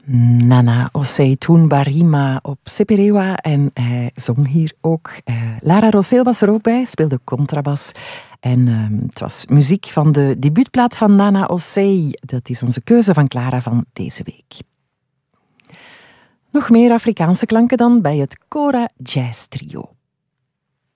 Nana Osei toen Barima op Seperewa en hij zong hier ook. Lara Rossel was er ook bij, speelde contrabas. En het was muziek van de debuutplaat van Nana Osei. Dat is onze keuze van Clara van deze week. Nog meer Afrikaanse klanken dan bij het Kora Jazz Trio.